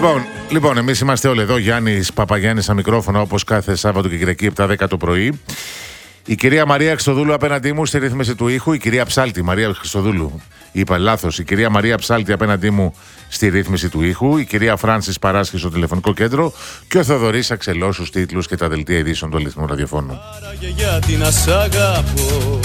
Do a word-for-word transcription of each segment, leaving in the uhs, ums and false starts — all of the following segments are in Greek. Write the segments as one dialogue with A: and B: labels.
A: Λοιπόν, λοιπόν εμείς είμαστε όλοι εδώ. Γιάννης Παπαγιάννης στα μικρόφωνα, όπως κάθε Σάββατο και Κυριακή επτά δέκα το πρωί. Η κυρία Μαρία Χριστοδούλου απέναντί μου στη ρύθμιση του ήχου. Η κυρία Ψάλτη, Μαρία Χριστοδούλου. Είπα λάθος. Η κυρία Μαρία Ψάλτη απέναντί μου στη ρύθμιση του ήχου. Η κυρία Φράνσις Παράσχη στο τηλεφωνικό κέντρο. Και ο Θοδωρής Αξελός στους τίτλους και τα δελτία ειδήσεων του Αληθινού Ραδιοφώνου.
B: Γιατί να σ' αγαπώ,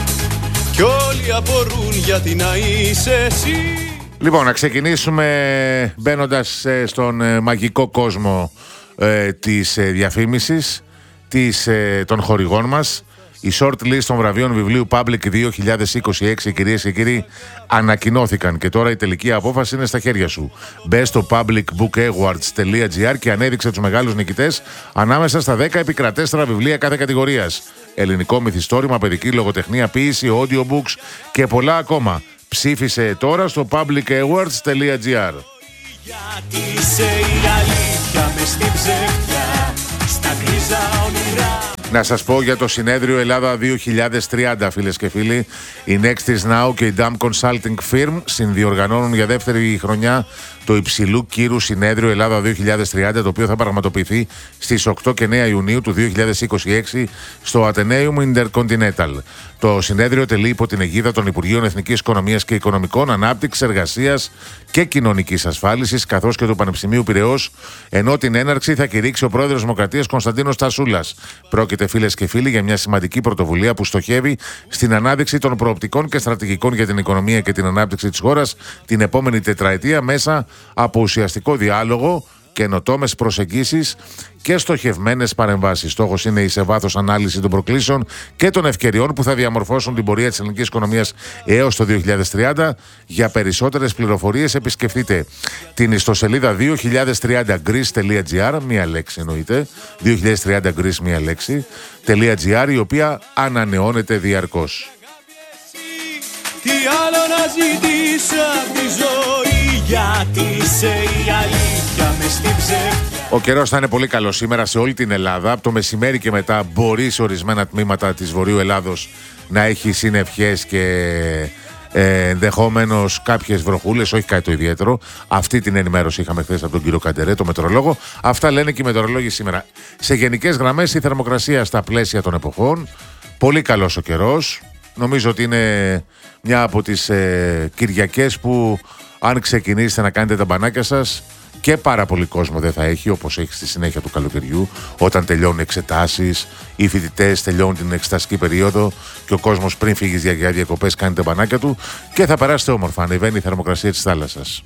B: κι όλοι απορούν γιατί να είσαι εσύ.
A: Λοιπόν, να ξεκινήσουμε μπαίνοντας ε, στον ε, μαγικό κόσμο ε, της ε, διαφήμισης της, ε, των χορηγών μας. Η short list των βραβείων βιβλίου Public δύο χιλιάδες είκοσι έξι, κυρίες και κύριοι, ανακοινώθηκαν και τώρα η τελική απόφαση είναι στα χέρια σου. Μπες στο public book awards τελεία gr και ανέδειξε τους μεγάλους νικητές ανάμεσα στα δέκα επικρατέστερα βιβλία κάθε κατηγορίας. Ελληνικό μυθιστόρημα, παιδική λογοτεχνία, ποίηση, audiobooks και πολλά ακόμα. Ψήφισε τώρα στο public awards τελεία gr.
B: Γιατί είσαι η αλήθεια μες στην ψεύτια, στα γκρίζα όνειρα.
A: Να σας πω για το συνέδριο Ελλάδα δύο χιλιάδες τριάντα, φίλες και φίλοι. Η Next is Now και η Dam Consulting Firm συνδιοργανώνουν για δεύτερη χρονιά το υψηλού κύρου συνέδριο Ελλάδα δύο χιλιάδες τριάντα, το οποίο θα πραγματοποιηθεί στις οκτώ και εννέα Ιουνίου του δύο χιλιάδες είκοσι έξι στο Atheneum Intercontinental. Το συνέδριο τελεί υπό την αιγίδα των Υπουργείων Εθνικής Οικονομίας και Οικονομικών, Ανάπτυξης, Εργασίας και Κοινωνικής Ασφάλισης, καθώς και του Πανεπιστημίου Πειραιώς, ενώ την έναρξη θα κηρύξει ο πρόεδρος Δημοκρατίας Κωνσταντίνος Τασούλας. Πρόκειται, φίλες και φίλοι, για μια σημαντική πρωτοβουλία που στοχεύει στην ανάδειξη των προοπτικών και στρατηγικών για την οικονομία και την ανάπτυξη της χώρας την επόμενη τετραετία μέσα από ουσιαστικό διάλογο, καινοτόμες προσεγγίσεις και στοχευμένες παρεμβάσεις. Στόχος είναι η σε βάθος ανάλυση των προκλήσεων και των ευκαιριών που θα διαμορφώσουν την πορεία της ελληνικής οικονομίας έως το δύο χιλιάδες τριάντα. Για περισσότερες πληροφορίες επισκεφτείτε την ιστοσελίδα δύο χιλιάδες τριάντα greece τελεία gr, μία λέξη εννοείται, δύο χιλιάδες τριάντα greece μία λέξη, .gr, η οποία ανανεώνεται διαρκώς.
B: Τι άλλο να ζητήσω απ' τη ζωή, γιατί είσαι η αλήθεια μες στην ψεύτια.
A: Ο καιρός θα είναι πολύ καλός σήμερα σε όλη την Ελλάδα. Από το μεσημέρι και μετά μπορεί σε ορισμένα τμήματα της Βορείου Ελλάδος να έχει συννεφιές και ε, ενδεχομένως κάποιες βροχούλες, όχι κάτι το ιδιαίτερο. Αυτή την ενημέρωση είχαμε χθες από τον κύριο Καντερέ, το μετεωρολόγο. Αυτά λένε και οι μετεωρολόγοι σήμερα. Σε γενικές γραμμές η θερμοκρασία στα πλαίσια των εποχών. Πολύ καλός ο καιρός. Νομίζω ότι είναι μια από τις ε, Κυριακές που αν ξεκινήσετε να κάνετε τα μπανάκια σας και πάρα πολύ κόσμο δεν θα έχει, όπως έχει στη συνέχεια του καλοκαιριού, όταν τελειώνουν εξετάσεις, οι φοιτητές τελειώνουν την εξεταστική περίοδο και ο κόσμος πριν φύγει για διακοπές κάνει τα μπανάκια του και θα περάσετε όμορφα. Ανεβαίνει η θερμοκρασία της θάλασσας.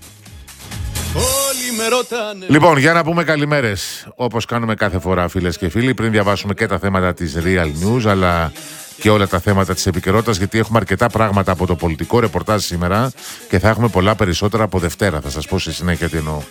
A: Λοιπόν, για να πούμε καλημέρες, όπως κάνουμε κάθε φορά, φίλες και φίλοι, πριν διαβάσουμε και τα θέματα της Real News, αλλά και όλα τα θέματα της επικαιρότητας, γιατί έχουμε αρκετά πράγματα από το πολιτικό ρεπορτάζ σήμερα και θα έχουμε πολλά περισσότερα από Δευτέρα. Θα σας πω στη συνέχεια τι εννοώ.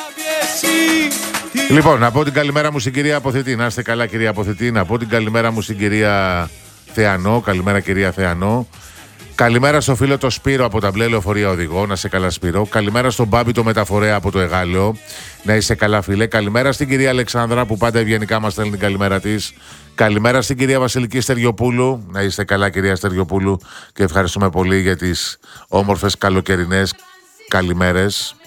A: Λοιπόν, να πω την καλημέρα μου στην κυρία Αποθετή. Να είστε καλά, κυρία Αποθετή. Να πω την καλημέρα μου στην κυρία Θεανό. Καλημέρα, κυρία Θεανό. Καλημέρα στο φίλο το Σπύρο από τα μπλε λεωφορεία οδηγό. Να είσαι καλά, Σπύρο. Καλημέρα στον Μπάμπη το μεταφορέα από το Εγάλεο. Να είσαι καλά, φίλε. Καλημέρα στην κυρία Αλεξάνδρα που πάντα ευγενικά μας στέλνει την καλημέρα της. Καλημέρα στην κυρία Βασιλική Στεριοπούλου. Να είστε καλά, κυρία Στεριοπούλου, και ευχαριστούμε πολύ για τις όμορφες καλοκαιρινές καλημέρες.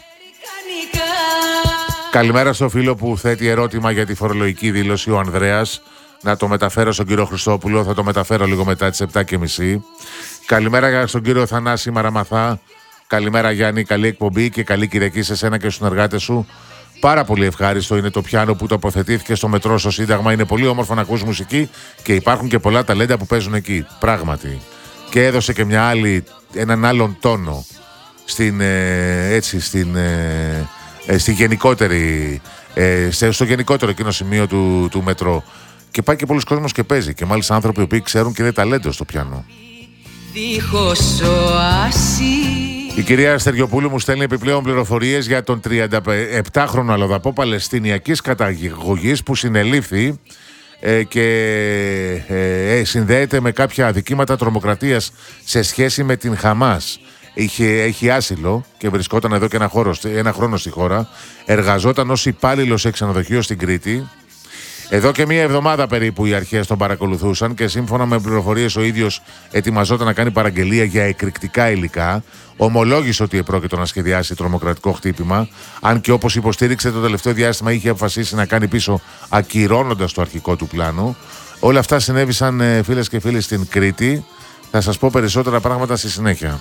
A: Καλημέρα στο φίλο που θέτει ερώτημα για τη φορολογική δήλωση, ο Ανδρέας. Να το μεταφέρω στον κύριο Χριστόπουλο, θα το μεταφέρω λίγο μετά τις επτά και μισή. Καλημέρα στον κύριο Θανάση Μαραμαθά. Καλημέρα, Γιάννη, καλή εκπομπή και καλή Κυριακή σε σένα και στους συνεργάτες σου. Πάρα πολύ ευχάριστο είναι το πιάνο που τοποθετήθηκε στο μετρό στο Σύνταγμα. Είναι πολύ όμορφο να ακούς μουσική και υπάρχουν και πολλά ταλέντα που παίζουν εκεί. Πράγματι. Και έδωσε και μια άλλη, έναν άλλον τόνο στην, ε, έτσι, στην, ε, ε, στη γενικότερη, ε, στο γενικότερο εκείνο σημείο του, του μετρό. Και πάει και πολλοί κόσμος και παίζει. Και μάλιστα άνθρωποι που ξέρουν και είναι ταλέντο στο πιάνο. Η κυρία Στεριοπούλου μου στέλνει επιπλέον πληροφορίες για τον τριανταεπτάχρονο αλλοδαπό Παλαιστινιακής καταγωγής που συνελήφθη ε, και ε, ε, συνδέεται με κάποια αδικήματα τρομοκρατίας σε σχέση με την Χαμάς. Είχε, έχει άσυλο και βρισκόταν εδώ και ένα, χώρο, ένα χρόνο στη χώρα. Εργαζόταν ως υπάλληλος σε ξενοδοχείο στην Κρήτη. Εδώ και μία εβδομάδα περίπου οι αρχές τον παρακολουθούσαν και σύμφωνα με πληροφορίες ο ίδιος ετοιμαζόταν να κάνει παραγγελία για εκρηκτικά υλικά. Ομολόγησε ότι επρόκειτο να σχεδιάσει τρομοκρατικό χτύπημα, αν και όπως υποστήριξε το τελευταίο διάστημα είχε αποφασίσει να κάνει πίσω ακυρώνοντας το αρχικό του πλάνο. Όλα αυτά συνέβησαν, φίλες και φίλοι, στην Κρήτη. Θα σας πω περισσότερα πράγματα στη συνέχεια.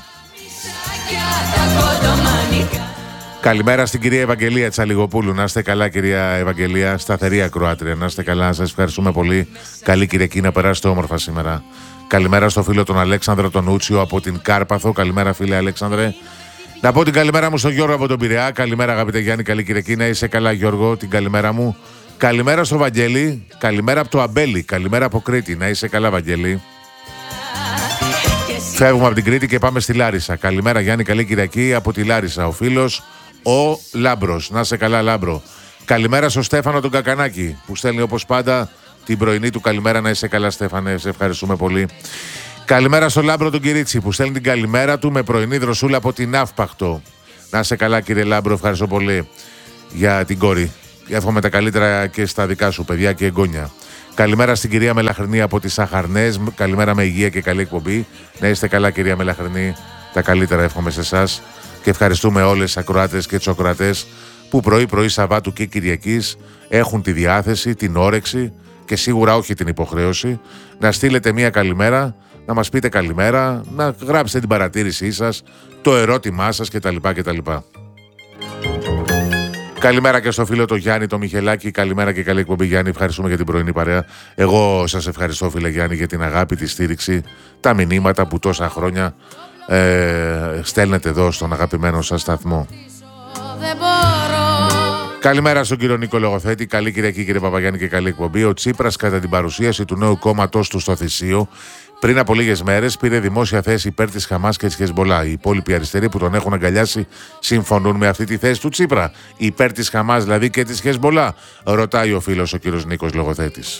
A: Καλημέρα στην κυρία Ευαγγελία Τσαλιγοπούλου. Να είστε καλά, κυρία Ευαγγελία, σταθερή ακροάτρια. Να είστε καλά, σας ευχαριστούμε πολύ. Καλή Κυριακή, να περάσετε όμορφα σήμερα. Καλημέρα στο φίλο τον Αλέξανδρο τον Ούτσιο από την Κάρπαθο. Καλημέρα, φίλε Αλέξανδρε. Να πω την καλημέρα μου στον Γιώργο από τον Πειραιά. Καλημέρα, αγαπητέ Γιάννη, καλή Κυριακή. Να είσαι καλά, Γιώργο, την καλημέρα μου. Καλημέρα στο Βαγγέλη. Καλημέρα από το Αμπέλι. Καλημέρα από Κρήτη. Να είσαι καλά, Βαγγέλη. Φεύγουμε από την Κρήτη και πάμε στη Λάρισα. Καλημέρα, Γιάννη, καλή Κυριακή από τη Λάρισα. Ο φίλος ο Λάμπρος. Να είσαι καλά, Λάμπρο. Καλημέρα στο Στέφανο τον Κακανάκη που στέλνει όπως πάντα την πρωινή του καλημέρα. Να είσαι καλά, Στέφανε. Σε ευχαριστούμε πολύ. Καλημέρα στο Λάμπρο τον Κυρίτσι που στέλνει την καλημέρα του με πρωινή δροσούλα από την Αύπαχτο. Να είσαι καλά, κύριε Λάμπρο. Ευχαριστώ πολύ για την κόρη. Εύχομαι τα καλύτερα και στα δικά σου παιδιά και εγγόνια. Καλημέρα στην κυρία Μελαχρινή από τις Αχαρνές. Καλημέρα με υγεία και καλή εκπομπή. Να είστε καλά, κυρία Μελαχρινή. Τα καλύτερα εύχομαι σε εσάς. Και ευχαριστούμε όλες τις ακροάτες και τους ακροατές που πρωί-πρωί Σαββάτου και Κυριακής έχουν τη διάθεση, την όρεξη και σίγουρα όχι την υποχρέωση να στείλετε μία καλημέρα, να μας πείτε καλημέρα, να γράψετε την παρατήρησή σας, το ερώτημά σας κτλ. κτλ. Καλημέρα και στο φίλο το Γιάννη το Μιχελάκη. Καλημέρα και καλή εκπομπή, Γιάννη. Ευχαριστούμε για την πρωινή παρέα. Εγώ σας ευχαριστώ, φίλε Γιάννη, για την αγάπη, τη στήριξη, τα μηνύματα που τόσα χρόνια ε, στέλνετε εδώ στον αγαπημένο σας σταθμό. Καλημέρα στον κύριο Νίκο Λογοθέτη. Καλή Κυριακή, κύριε Παπαγιάννη, και καλή εκπομπή. Ο Τσίπρας, κατά την παρουσίαση του νέου κόμματός του στο Θησίο, πριν από λίγες μέρες πήρε δημόσια θέση υπέρ της Χαμάς και της Χεσμολά. Οι υπόλοιποι αριστεροί που τον έχουν αγκαλιάσει συμφωνούν με αυτή τη θέση του Τσίπρα. Υπέρ της Χαμάς δηλαδή και της Χεσμολά, ρωτάει ο φίλος ο κύριος Νίκος Λογοθέτης.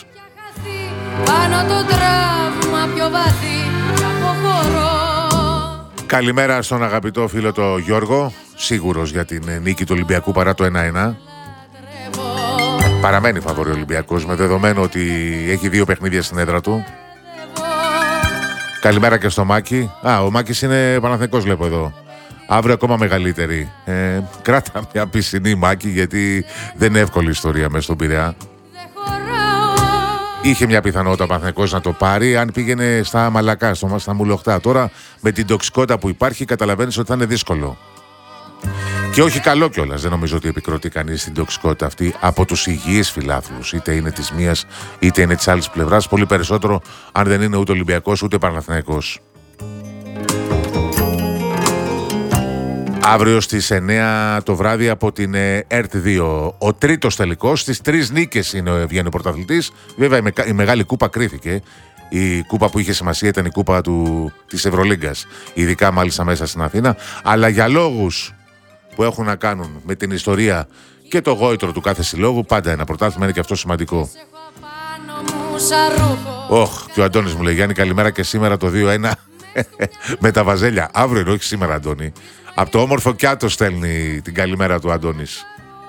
A: Καλημέρα στον αγαπητό φίλο το Γιώργο, σίγουρος για την νίκη του Ολυμπιακού παρά το ένα ένα. Παραμένει φαβορί ο Ολυμπιακός με δεδομένο ότι έχει δύο παιχνίδια στην έδρα του. Καλημέρα και στο Μάκη. Α, ο Μάκης είναι Παναθηναϊκός, βλέπω εδώ. Αύριο ακόμα μεγαλύτερη. Ε, κράτα μια πισινή, Μάκη, γιατί δεν είναι εύκολη ιστορία μέσα στον Πειραιά. Είχε μια πιθανότητα ο Παναθηναϊκός να το πάρει αν πήγαινε στα Μαλακά, στα Μουλοχτά. Τώρα με την τοξικότητα που υπάρχει καταλαβαίνεις ότι θα είναι δύσκολο. Και όχι καλό κιόλας. Δεν νομίζω ότι επικροτεί κανείς την τοξικότητα αυτή από τους υγιείς φιλάθλους. Είτε είναι της μίας είτε είναι της άλλης πλευράς. Πολύ περισσότερο αν δεν είναι ούτε Ολυμπιακός ούτε Παναθηναϊκός. Αύριο στις εννιά το βράδυ από την ΕΡΤ δύο. Ο τρίτος τελικός. Στις τρεις νίκες είναι, βγαίνει ο πρωταθλητής. Βέβαια η μεγάλη κούπα κρίθηκε. Η κούπα που είχε σημασία ήταν η κούπα του, της Ευρωλίγκας. Ειδικά μάλιστα μέσα στην Αθήνα. Αλλά για λόγους που έχουν να κάνουν με την ιστορία και το γόητρο του κάθε συλλόγου, πάντα ένα πρωτάθλημα είναι και αυτό σημαντικό. Όχ, και ο Αντώνης μου λέει, Γιάννη, καλημέρα και σήμερα το δύο ένα με τα βαζέλια. Αύριο είναι, όχι σήμερα, Αντώνη. Από το όμορφο Κιάτο στέλνει την καλημέρα του Αντώνης.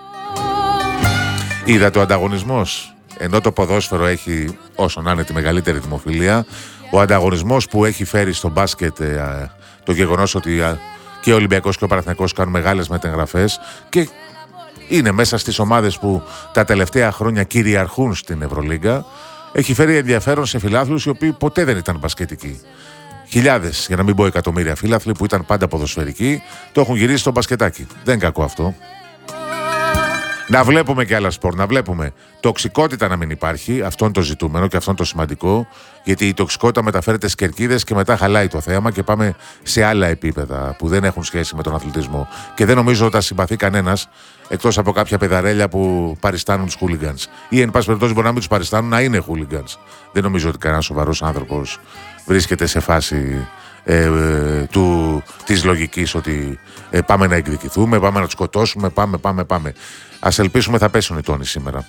A: Είδα το ανταγωνισμός. Ενώ το ποδόσφαιρο έχει, όσο να είναι, τη μεγαλύτερη δημοφιλία, ο ανταγωνισμός που έχει φέρει στο μπάσκετ ε, το γεγονός ότι ε, και ο Ολυμπιακός και ο Παναθηναϊκός κάνουν μεγάλες μεταγραφές και είναι μέσα στις ομάδες που τα τελευταία χρόνια κυριαρχούν στην Ευρωλίγκα, έχει φέρει ενδιαφέρον σε φιλάθλους οι οποίοι ποτέ δεν ήταν μπασκετικοί. Χιλιάδες, για να μην πω εκατομμύρια φίλαθλοι που ήταν πάντα ποδοσφαιρικοί, το έχουν γυρίσει στο μπασκετάκι. Δεν είναι κακό αυτό. Να βλέπουμε και άλλα σπορ, να βλέπουμε τοξικότητα να μην υπάρχει, αυτό είναι το ζητούμενο και αυτό είναι το σημαντικό, γιατί η τοξικότητα μεταφέρεται στις κερκίδες και μετά χαλάει το θέαμα και πάμε σε άλλα επίπεδα που δεν έχουν σχέση με τον αθλητισμό. Και δεν νομίζω ότι τα συμπαθεί κανένας, εκτός από κάποια παιδαρέλια που παριστάνουν τους χούλιγκανς. Ή εν πάση περιπτώσει μπορεί να μην τους παριστάνουν, να είναι χούλιγκανς. Δεν νομίζω ότι κανένας σοβαρός άνθρωπος βρίσκεται σε φάση ε, ε, του, της λογικής ότι ε, πάμε να εκδικηθούμε, πάμε να τους σκοτώσουμε, πάμε, πάμε, πάμε. Ας ελπίσουμε θα πέσουν οι τόνοι σήμερα.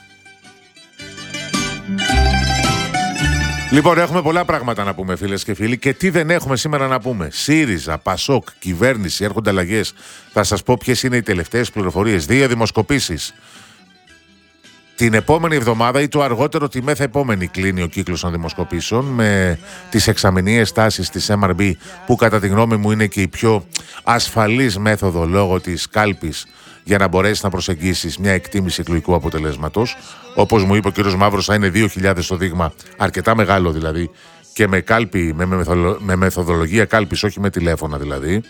A: Λοιπόν, έχουμε πολλά πράγματα να πούμε, φίλες και φίλοι, και τι δεν έχουμε σήμερα να πούμε. ΣΥΡΙΖΑ, ΠΑΣΟΚ, κυβέρνηση, έρχονται αλλαγές. Θα σας πω ποιες είναι οι τελευταίες πληροφορίες. Δύο δημοσκοπήσεις. Την επόμενη εβδομάδα ή το αργότερο τη μεθεπόμενη κλείνει ο κύκλος των δημοσκοπήσεων με τις εξαμηνιαίες τάσεις της εμ αρ μπι, που κατά τη γνώμη μου είναι και η πιο ασφαλής μέθοδο λόγω της κάλπης για να μπορέσει να προσεγγίσεις μια εκτίμηση εκλογικού αποτελέσματος. Όπως μου είπε ο κύριος Μαύρος, θα είναι δύο χιλιάδες το δείγμα, αρκετά μεγάλο δηλαδή, και με, κάλπη, με, μεθοδο, με μεθοδολογία κάλπης, όχι με τηλέφωνα δηλαδή.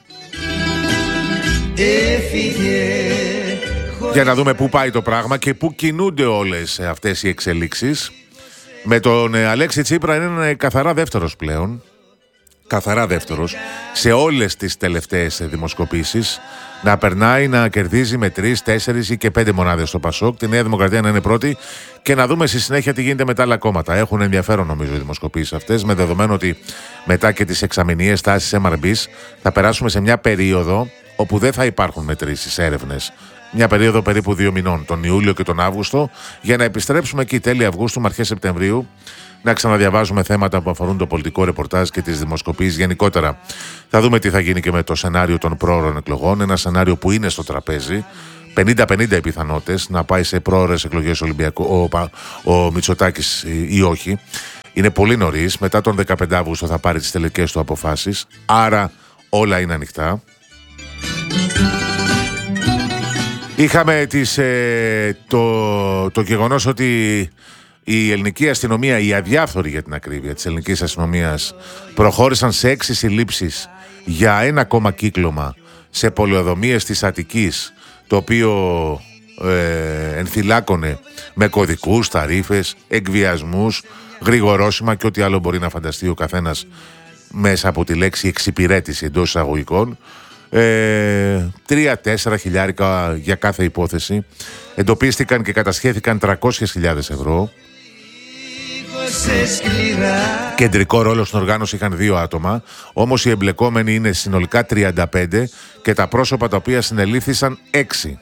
A: Για να δούμε πού πάει το πράγμα και πού κινούνται όλες αυτές οι εξελίξεις. Με τον Αλέξη Τσίπρα είναι καθαρά δεύτερος πλέον. Καθαρά δεύτερος σε όλες τις τελευταίες δημοσκοπήσεις. Να περνάει, να κερδίζει με τρεις, τέσσερις ή και πέντε μονάδες στο Πασόκ. Τη Νέα Δημοκρατία να είναι πρώτη. Και να δούμε στη συνέχεια τι γίνεται με τα άλλα κόμματα. Έχουν ενδιαφέρον νομίζω οι δημοσκοπήσεις αυτές, με δεδομένο ότι μετά και τις εξαμηνιαίες τάσεις εμ αρ μπι θα περάσουμε σε μια περίοδο όπου δεν θα υπάρχουν μετρήσεις, έρευνες. Μια περίοδο περίπου δύο μηνών, τον Ιούλιο και τον Αύγουστο, για να επιστρέψουμε εκεί τέλη Αυγούστου με αρχές Σεπτεμβρίου, να ξαναδιαβάζουμε θέματα που αφορούν το πολιτικό ρεπορτάζ και τις δημοσκοπήσεις γενικότερα. Θα δούμε τι θα γίνει και με το σενάριο των πρόωρων εκλογών, ένα σενάριο που είναι στο τραπέζι. πενήντα πενήντα οι πιθανότητες να πάει σε πρόωρες εκλογές Ολυμπιακού ο, ο Μητσοτάκης ή όχι. Είναι πολύ νωρίς. Μετά τον δεκαπέντε Αυγούστου θα πάρει τις τελικές του αποφάσεις. Άρα όλα είναι ανοιχτά. Είχαμε τις, ε, το, το γεγονός ότι η ελληνική αστυνομία, οι αδιάφθοροι για την ακρίβεια της ελληνικής αστυνομίας, προχώρησαν σε έξι συλλήψεις για ένα ακόμα κύκλωμα σε πολεοδομίες της Αττικής, το οποίο ε, ενθυλάκωνε με κωδικούς, ταρίφες, εκβιασμούς, γρηγορόσημα και ό,τι άλλο μπορεί να φανταστεί ο καθένας μέσα από τη λέξη εξυπηρέτηση εντός εισαγωγικών. Ε, τρία-τέσσερα χιλιάρικα για κάθε υπόθεση. Εντοπίστηκαν και κατασχέθηκαν τριακόσιες χιλιάδες ευρώ. Κεντρικό ρόλο στην οργάνωση είχαν δύο άτομα, όμως οι εμπλεκόμενοι είναι συνολικά τριάντα πέντε και τα πρόσωπα τα οποία συνελήφθησαν έξι.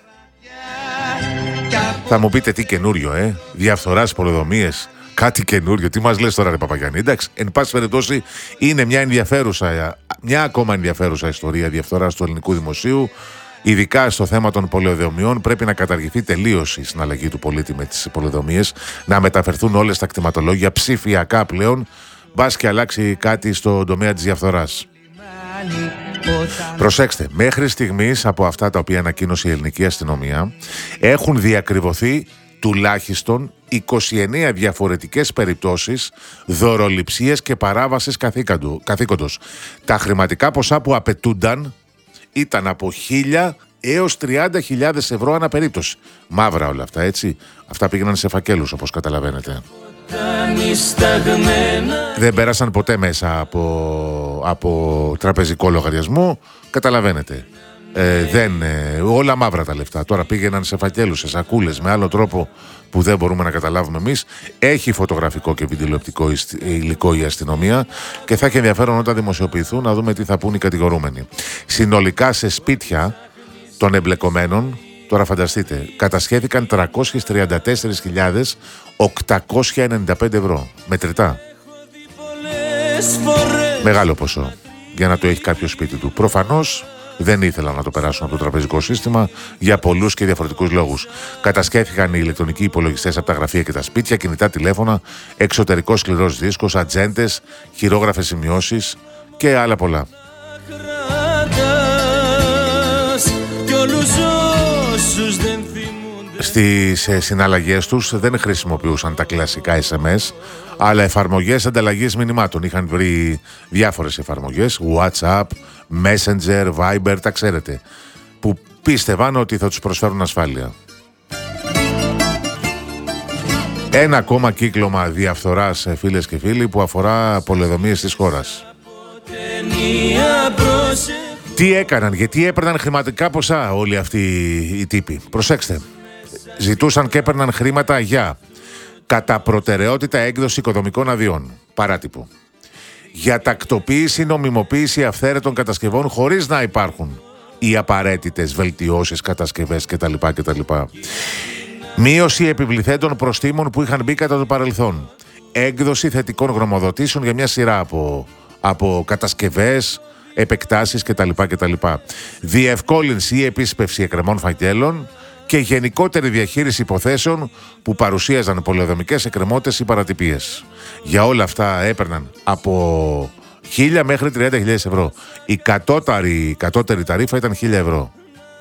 A: Θα μου πείτε τι καινούριο, ε, διαφθοράς, πολεοδομίες, κάτι καινούριο. Τι μας λες τώρα, ρε Παπαγιάννη? Εντάξει, εν πάση περιπτώσει είναι μια ενδιαφέρουσα, μια ακόμα ενδιαφέρουσα ιστορία διαφθοράς του ελληνικού δημοσίου. Ειδικά στο θέμα των πολεοδομιών, πρέπει να καταργηθεί τελείως η συναλλαγή του πολίτη με τις πολεοδομίες, να μεταφερθούν όλες τα κτηματολόγια ψηφιακά πλέον, μπας και αλλάξει κάτι στον τομέα της διαφθοράς. Προσέξτε, μέχρι στιγμής από αυτά τα οποία ανακοίνωσε η ελληνική αστυνομία έχουν διακριβωθεί τουλάχιστον είκοσι εννέα διαφορετικές περιπτώσεις δωροληψίες και παράβασης καθήκοντος. Τα χρηματικά ποσά που απαιτούνταν ήταν από χίλια έως τριάντα χιλιάδες ευρώ ανά περίπτωση. Μαύρα όλα αυτά, έτσι. Αυτά πήγαιναν σε φακέλους, όπως καταλαβαίνετε. Δεν πέρασαν ποτέ μέσα από, από τραπεζικό λογαριασμό. Καταλαβαίνετε. Ε, δεν, ε, όλα μαύρα τα λεφτά. Τώρα πήγαιναν σε φακέλους, σε σακούλες, με άλλο τρόπο που δεν μπορούμε να καταλάβουμε εμείς. Έχει φωτογραφικό και βιντεοληπτικό υλικό η αστυνομία και θα έχει ενδιαφέρον όταν δημοσιοποιηθούν να δούμε τι θα πούν οι κατηγορούμενοι. Συνολικά σε σπίτια των εμπλεκομένων, τώρα φανταστείτε, κατασχέθηκαν τριακόσιες τριάντα τέσσερις χιλιάδες οκτακόσια ενενήντα πέντε ευρώ. Μετρητά. Μεγάλο ποσό για να το έχει κάποιο σπίτι του. Προφανώς δεν ήθελαν να το περάσουν από το τραπεζικό σύστημα για πολλούς και διαφορετικούς λόγους. Κατασχέθηκαν οι ηλεκτρονικοί υπολογιστές από τα γραφεία και τα σπίτια, κινητά τηλέφωνα, εξωτερικός σκληρός δίσκος, ατζέντες, χειρόγραφες σημειώσεις και άλλα πολλά. Στις συναλλαγές τους δεν χρησιμοποιούσαν τα κλασικά ες εμ ες, αλλά εφαρμογές ανταλλαγής μηνυμάτων. Είχαν βρει διάφορες εφαρμογές, WhatsApp, Messenger, Viber, τα ξέρετε, που πίστευαν ότι θα τους προσφέρουν ασφάλεια. Ένα ακόμα κύκλωμα διαφθοράς, φίλες και φίλοι, που αφορά πολεοδομίες της χώρας. Τι έκαναν, γιατί έπαιρναν χρηματικά ποσά όλοι αυτοί οι τύποι? Προσέξτε, ζητούσαν και έπαιρναν χρήματα για κατά προτεραιότητα έκδοση οικοδομικών αδειών, παράτυπο, για τακτοποίηση, νομιμοποίηση αυθαίρετων κατασκευών χωρίς να υπάρχουν οι απαραίτητες βελτιώσεις, κατασκευές κτλ. κτλ. Μείωση επιβληθέντων προστίμων που είχαν μπει κατά το παρελθόν. Έκδοση θετικών γνωμοδοτήσεων για μια σειρά από, από κατασκευές, επεκτάσεις κτλ. κτλ. Διευκόλυνση ή επίσπευση εκκρεμών φακέλων και γενικότερη διαχείριση υποθέσεων που παρουσίαζαν πολεοδομικές εκκρεμότητες ή παρατυπίες. Για όλα αυτά έπαιρναν από χίλια μέχρι τριάντα χιλιάδες ευρώ. Η κατώτερη, η κατώτερη ταρίφα ήταν χίλια ευρώ.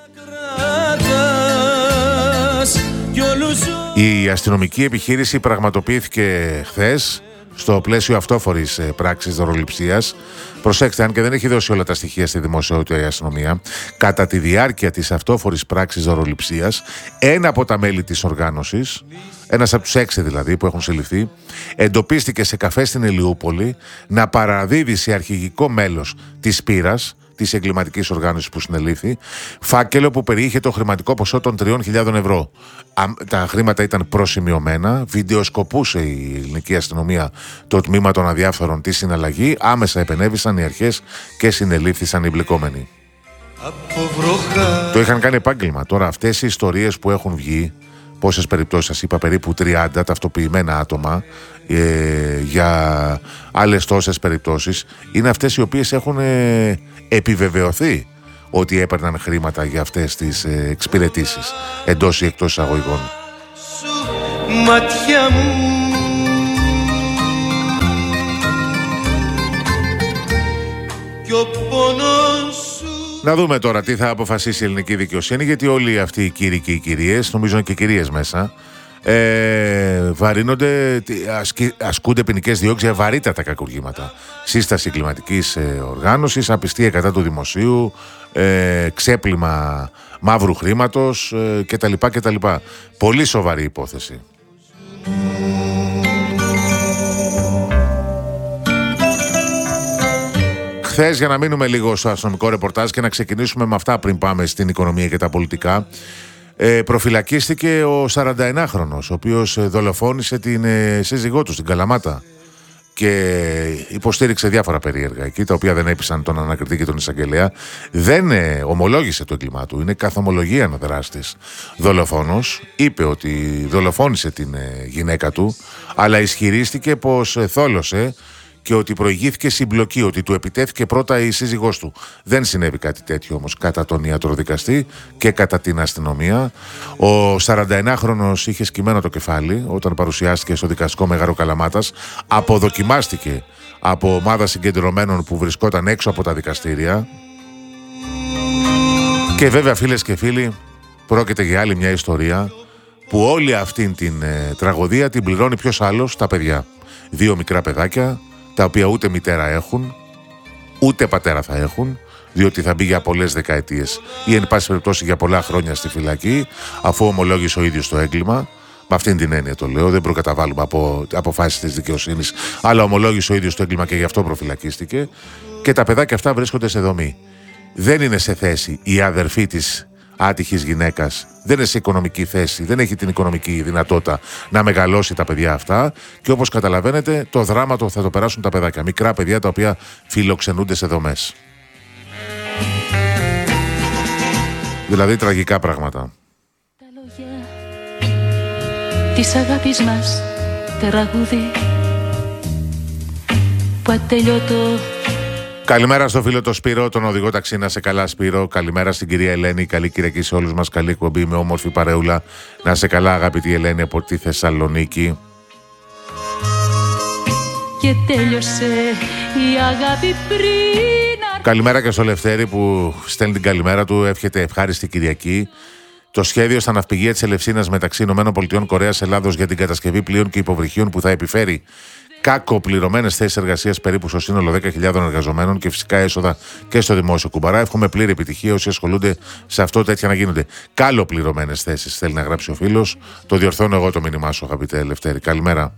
A: Η αστυνομική επιχείρηση πραγματοποιήθηκε χθες στο πλαίσιο αυτόφορης πράξης δωροληψίας. Προσέξτε, αν και δεν έχει δώσει όλα τα στοιχεία στη δημοσιότητα η αστυνομία, κατά τη διάρκεια της αυτόφορης πράξης δωροληψίας, ένα από τα μέλη της οργάνωσης, ένας από τους έξι δηλαδή που έχουν συλληφθεί, εντοπίστηκε σε καφέ στην Ηλιούπολη να παραδίδει σε αρχηγικό μέλος της Πύρας, της εγκληματικής οργάνωσης που συνελήφθη, φάκελο που περιείχε το χρηματικό ποσό των τριών χιλιάδων ευρώ. Τα χρήματα ήταν προσημειωμένα, βιντεοσκοπούσε η ελληνική αστυνομία το τμήμα των αδιάφθορων τη συναλλαγή, άμεσα επενέβησαν οι αρχές και συνελήφθησαν οι εμπλεκόμενοι. Το είχαν κάνει επάγγελμα. Τώρα αυτές οι ιστορίες που έχουν βγει, πόσες περιπτώσεις σας είπα, περίπου τριάντα ταυτοποιημένα άτομα, ε, για άλλες τόσες περιπτώσεις, είναι αυτές οι οποίες έχουν ε, επιβεβαιωθεί ότι έπαιρναν χρήματα για αυτές τις ε, εξυπηρετήσεις εντός ή εκτός εισαγωγικών. Ματιά μου, κι ο πόνος σου. Να δούμε τώρα τι θα αποφασίσει η ελληνική δικαιοσύνη, γιατί όλοι αυτοί οι κύριοι και οι κυρίες, νομίζω είναι και κυρίες μέσα, ε, βαρύνονται, ασκεί, ασκούνται ποινικές διώξεις για βαρύτατα κακουργήματα. Σύσταση κλιματικής ε, οργάνωσης, απιστία κατά του δημοσίου, ε, ξέπλυμα μαύρου χρήματος ε, κτλ, κτλ. Πολύ σοβαρή υπόθεση. Χθες, για να μείνουμε λίγο στο αστυνομικό ρεπορτάζ και να ξεκινήσουμε με αυτά πριν πάμε στην οικονομία και τα πολιτικά, ε, προφυλακίστηκε ο σαρανταενάχρονος, ο οποίος δολοφόνησε την ε, σύζυγό του στην Καλαμάτα και υποστήριξε διάφορα περίεργα εκεί, τα οποία δεν έπεισαν τον ανακριτή και τον εισαγγελέα. Δεν ε, ομολόγησε το έγκλημά του, είναι καθομολογία να δράστης. Δολοφόνος είπε ότι δολοφόνησε την ε, γυναίκα του, αλλά ισχυρίστηκε πως ε, θόλωσε και ότι προηγήθηκε συμπλοκή, ότι του επιτέθηκε πρώτα η σύζυγός του. Δεν συνέβη κάτι τέτοιο όμως κατά τον ιατροδικαστή και κατά την αστυνομία. Ο σαρανταενάχρονος είχε σκυμμένο το κεφάλι όταν παρουσιάστηκε στο δικαστικό Μέγαρο Καλαμάτας. Αποδοκιμάστηκε από ομάδα συγκεντρωμένων που βρισκόταν έξω από τα δικαστήρια. Και βέβαια, φίλες και φίλοι, πρόκειται για άλλη μια ιστορία που όλη αυτή την ε, τραγωδία την πληρώνει ποιος άλλος? Τα παιδιά. Δύο μικρά παιδάκια, τα οποία ούτε μητέρα έχουν, ούτε πατέρα θα έχουν, διότι θα μπει για πολλές δεκαετίες ή εν πάση περιπτώσει για πολλά χρόνια στη φυλακή, αφού ομολόγησε ο ίδιος το έγκλημα. Με αυτήν την έννοια το λέω, δεν προκαταβάλουμε από αποφάσεις της δικαιοσύνης, αλλά ομολόγησε ο ίδιος το έγκλημα και γι' αυτό προφυλακίστηκε. Και τα παιδάκια αυτά βρίσκονται σε δομή. Δεν είναι σε θέση η αδερφή της άτυχης γυναίκας, δεν είναι σε οικονομική θέση, δεν έχει την οικονομική δυνατότητα να μεγαλώσει τα παιδιά αυτά, και όπως καταλαβαίνετε το δράμα το θα το περάσουν τα παιδάκια, μικρά παιδιά τα οποία φιλοξενούνται σε δομές. Δηλαδή τραγικά πράγματα.
C: Τα λόγια της αγάπης μας τραγούδι που ατελειώτο.
A: Καλημέρα στο φίλο το Σπύρο, τον οδηγό ταξί, να σε καλά Σπύρο. Καλημέρα στην κυρία Ελένη, καλή Κυριακή σε όλους μας, καλή εκπομπή με όμορφη παρεούλα. Να σε καλά αγαπητή Ελένη από τη Θεσσαλονίκη.
C: Και τέλειωσε η αγάπη πριν.
A: Καλημέρα και στο Λευτέρη που στέλνει την καλημέρα του, εύχεται ευχάριστη Κυριακή. Το σχέδιο στα ναυπηγεία της Ελευσίνας μεταξύ ΗΠΑ, Κορέας, Ελλάδος για την κατασκευή πλοίων και υποβρυχίων που θα επιφέρει κακοπληρωμένες θέσεις εργασίας περίπου στο σύνολο δέκα χιλιάδων εργαζομένων και φυσικά έσοδα και στο δημόσιο κουμπαρά. Εύχομαι πλήρη επιτυχία όσοι ασχολούνται σε αυτό, τέτοια να γίνονται. Καλοπληρωμένες θέσεις θέλει να γράψει ο φίλος. Το διορθώνω εγώ το μήνυμά σου, αγαπητέ Λευτέρη. Καλημέρα.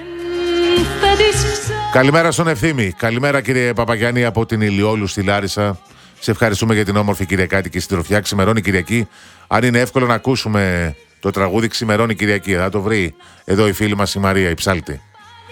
A: Καλημέρα στον Ευθύμη. Καλημέρα κύριε Παπαγιάννη από την Ηλιόλου στη Λάρισα. Σε ευχαριστούμε για την όμορφη κυριακάτικη συντροφιά. Ξημερώνει Κυριακή. Αν είναι εύκολο να ακούσουμε το τραγούδι Ξημερώνει Κυριακή, θα το βρει εδώ η φίλη μας η Μαρία, η ψάλτη.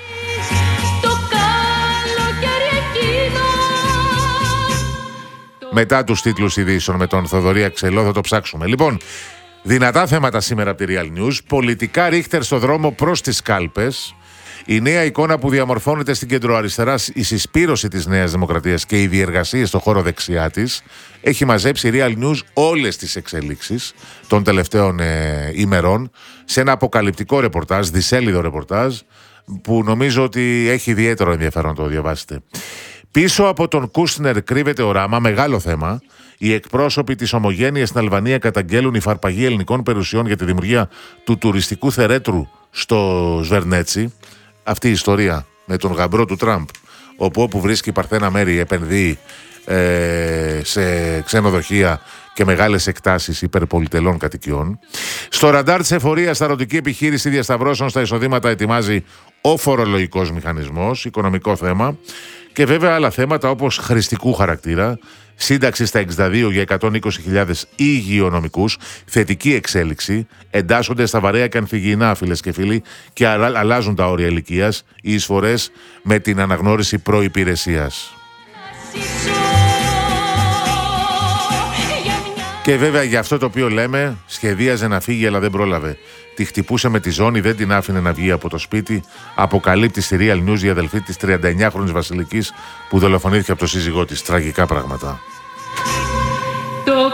A: Μετά τους τίτλους ειδήσεων με τον Θοδωρή Αξελό θα το ψάξουμε. Λοιπόν, δυνατά θέματα σήμερα από τη Real News. Πολιτικά ρίχτερ στο δρόμο προς τις κάλπες. Η νέα εικόνα που διαμορφώνεται στην κεντροαριστερά, η συσπήρωση της Νέας Δημοκρατίας και οι διεργασίες στον χώρο δεξιά της, έχει μαζέψει Real News όλες τις εξελίξεις των τελευταίων ε, ημερών σε ένα αποκαλυπτικό ρεπορτάζ, δισέλιδο ρεπορτάζ, που νομίζω ότι έχει ιδιαίτερο ενδιαφέρον να το διαβάσετε. Πίσω από τον Κούστνερ κρύβεται οράμα, μεγάλο θέμα. Οι εκπρόσωποι της ομογένειας στην Αλβανία καταγγέλουν υφαρπαγή ελληνικών περιουσιών για τη δημιουργία του τουριστικού θερέτρου στο Σβερνέτσι. Αυτή η ιστορία με τον γαμπρό του Τραμπ, όπου όπου βρίσκει παρθένα μέρη επενδύει ε, σε ξενοδοχεία και μεγάλες εκτάσεις υπερπολιτελών κατοικιών. Στο ραντάρ της εφορίας, σταρωτική επιχείρηση διασταυρώσεων στα εισοδήματα ετοιμάζει ο φορολογικός μηχανισμός, οικονομικό θέμα. Και βέβαια άλλα θέματα όπως χρηστικού χαρακτήρα, σύνταξη στα εξήντα δύο για εκατόν είκοσι χιλιάδες υγειονομικούς, θετική εξέλιξη, εντάσσονται στα βαρέα και ανθυγιεινά, φίλες και φίλοι, και αλλάζουν τα όρια ηλικίας, οι εισφορές με την αναγνώριση προϋπηρεσίας. Και βέβαια για αυτό το οποίο λέμε, σχεδίαζε να φύγει αλλά δεν πρόλαβε. Τη χτυπούσε με τη ζώνη, δεν την άφηνε να βγει από το σπίτι. Αποκαλύπτει στη Real News η αδελφή της τριανταεννιάχρονης Βασιλικής που δολοφονήθηκε από το σύζυγό της. Τραγικά πράγματα.
C: Το καλοκαίρι.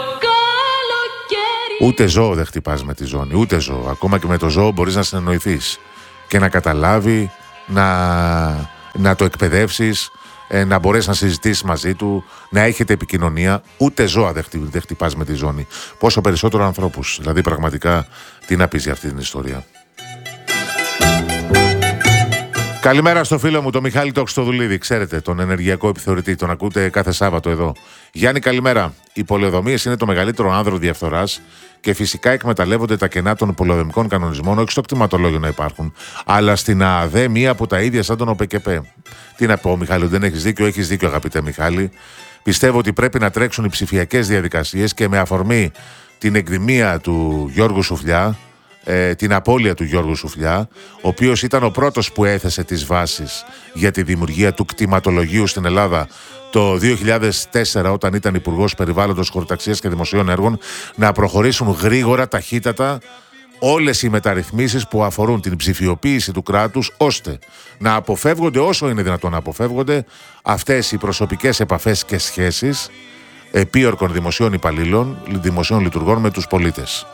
A: Ούτε ζώο δεν χτυπάς με τη ζώνη, ούτε ζώο. Ακόμα και με το ζώο μπορείς να συνεννοηθείς και να καταλάβει, να, να το εκπαιδεύσεις, να μπορέσει να συζητήσει μαζί του, να έχετε επικοινωνία. Ούτε ζώα δεν χτυ, χτυπάς με τη ζώνη. Πόσο περισσότερο ανθρώπους. Δηλαδή, πραγματικά, τι να πεις για αυτή την ιστορία. Καλημέρα στο φίλο μου, τον Μιχάλη Τοξτοδουλίδη. Ξέρετε, τον ενεργειακό επιθεωρητή. Τον ακούτε κάθε Σάββατο εδώ. Γιάννη, καλημέρα. Οι πολεοδομίες είναι το μεγαλύτερο άνδρο διαφθοράς και φυσικά εκμεταλλεύονται τα κενά των πολεοδομικών κανονισμών, όχι στο κτηματολόγιο να υπάρχουν, αλλά στην ΑΑΔΕ μία από τα ίδια σαν τον ΟΠΕΚΕΠΕ. Τι να πω, Μιχάλη, δεν έχεις δίκιο, έχεις δίκιο, αγαπητέ Μιχάλη. Πιστεύω ότι πρέπει να τρέξουν οι ψηφιακές διαδικασίες και με αφορμή την εκδημία του Γιώργου Σουφλιά, ε, την απώλεια του Γιώργου Σουφλιά, ο οποίος ήταν ο πρώτος που έθεσε τις βάσεις για τη δημιουργία του κτηματολογίου στην Ελλάδα το δύο χιλιάδες τέσσερα, όταν ήταν Υπουργός Περιβάλλοντος, Χωροταξίας και Δημοσίων Έργων, να προχωρήσουν γρήγορα, ταχύτατα, όλες οι μεταρρυθμίσεις που αφορούν την ψηφιοποίηση του κράτους, ώστε να αποφεύγονται όσο είναι δυνατόν να αποφεύγονται αυτές οι προσωπικές επαφές και σχέσεις επίορκων δημοσίων υπαλλήλων, δημοσίων λειτουργών με τους πολίτες.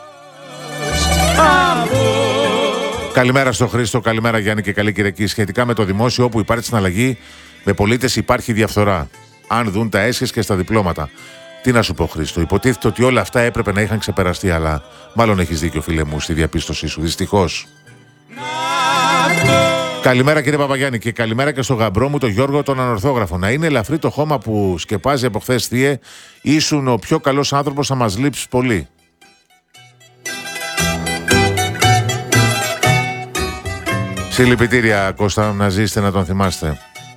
A: Καλημέρα στο Χρήστο, καλημέρα Γιάννη και καλή Κυριακή. Σχετικά με το δημόσιο, όπου υπάρχει συναλλαγή με πολίτες, υπάρχει διαφθορά. Αν δουν τα έσχες και στα διπλώματα. Τι να σου πω, Χρήστο, υποτίθεται ότι όλα αυτά έπρεπε να είχαν ξεπεραστεί, αλλά μάλλον έχεις δίκιο, φίλε μου, στη διαπίστωσή σου, δυστυχώς. Καλημέρα κύριε Παπαγιάννη και καλημέρα και στο γαμπρό μου τον Γιώργο τον ανορθόγραφο. Να είναι ελαφρύ το χώμα που σκεπάζει από χθες, θείε, ήσουν ο πιο καλός άνθρωπος, θα μας λείψεις πολύ. Συλληπιτήρια Κώστα, να ζήσετε, να τον θυμάστε.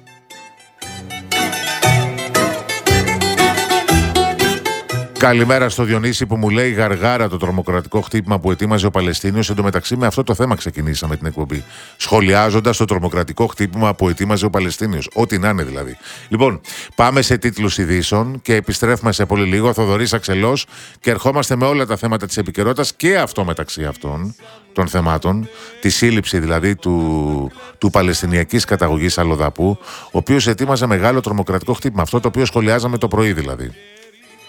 A: Καλημέρα στο Διονύση που μου λέει γαργάρα το τρομοκρατικό χτύπημα που ετοίμαζε ο Παλαιστίνιος. Εν τω μεταξύ, με αυτό το θέμα ξεκινήσαμε την εκπομπή. Σχολιάζοντας το τρομοκρατικό χτύπημα που ετοίμαζε ο Παλαιστίνιος. Ό,τι να είναι δηλαδή. Λοιπόν, πάμε σε τίτλους ειδήσεων και επιστρέφουμε σε πολύ λίγο. Θοδωρής Αξελός και ερχόμαστε με όλα τα θέματα της επικαιρότητας και αυτό μεταξύ αυτών των θεμάτων. Τη σύλληψη δηλαδή του, του Παλαιστινιακής καταγωγής αλλοδαπού, ο οποίος ετοίμαζε μεγάλο τρομοκρατικό χτύπημα. Αυτό το οποίο σχολιάζαμε το πρωί δηλαδή.